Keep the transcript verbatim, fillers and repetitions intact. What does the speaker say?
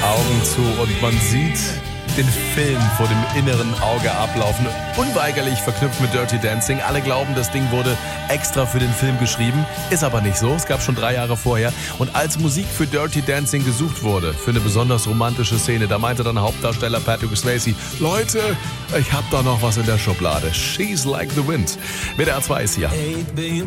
Augen zu und man sieht den Film vor dem inneren Auge ablaufen. Unweigerlich verknüpft mit Dirty Dancing. Alle glauben, das Ding wurde extra für den Film geschrieben. Ist aber nicht so. Es gab schon drei Jahre vorher. Und als Musik für Dirty Dancing gesucht wurde, für eine besonders romantische Szene, da meinte dann Hauptdarsteller Patrick Swayze, Leute, ich hab da noch was in der Schublade. She's like the wind. W D R zwei ist hier.